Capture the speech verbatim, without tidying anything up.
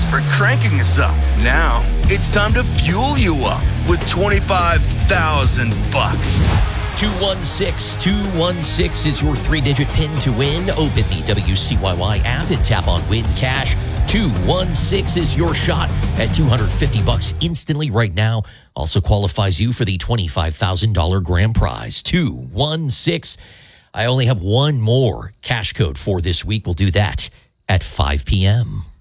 for cranking us up. Now, it's time to fuel you up with twenty-five thousand bucks. two one six two one six is your three-digit pin to win. Open the W C Y Y app and tap on Win Cash. two one six is your shot at two hundred fifty bucks instantly right now. Also qualifies you for the twenty-five thousand dollars grand prize. two one six. I only have one more cash code for this week. We'll do that at five p.m.